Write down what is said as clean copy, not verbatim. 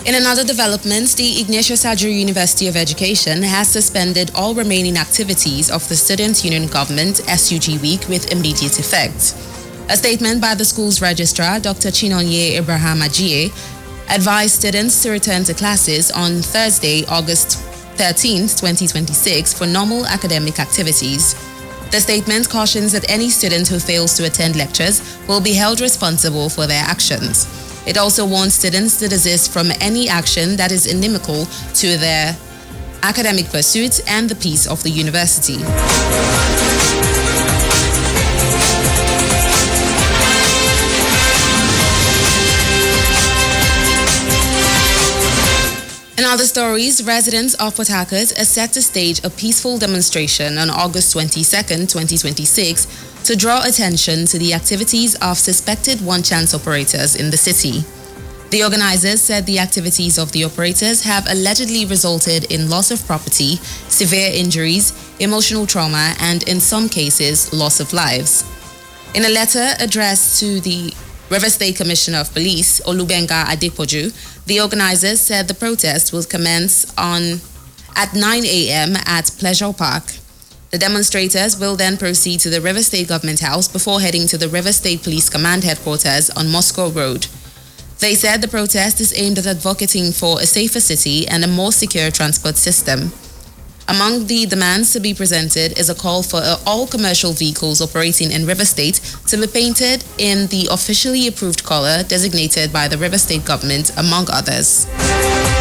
In another development, the Ignatius Ajuri University of Education has suspended all remaining activities of the Student Union Government SUG Week with immediate effect. A statement by the school's registrar, Dr. Chinonye Abraham Ajie, advised students to return to classes on Thursday, August 13, 2026 for normal academic activities. The statement cautions that any student who fails to attend lectures will be held responsible for their actions. It also warns students to desist from any action that is inimical to their academic pursuits and the peace of the university. In other stories, residents of Port Harcourt are set to stage a peaceful demonstration on August 22, 2026 to draw attention to the activities of suspected one-chance operators in the city. The organizers said the activities of the operators have allegedly resulted in loss of property, severe injuries, emotional trauma, and in some cases, loss of lives. In a letter addressed to the River State Commissioner of Police, Olubenga Adepoju, the organizers said the protest will commence at 9 a.m. at Pleasure Park. The demonstrators will then proceed to the River State Government House before heading to the River State Police Command Headquarters on Moscow Road. They said the protest is aimed at advocating for a safer city and a more secure transport system. Among the demands to be presented is a call for all commercial vehicles operating in River State to be painted in the officially approved color designated by the River State government, among others.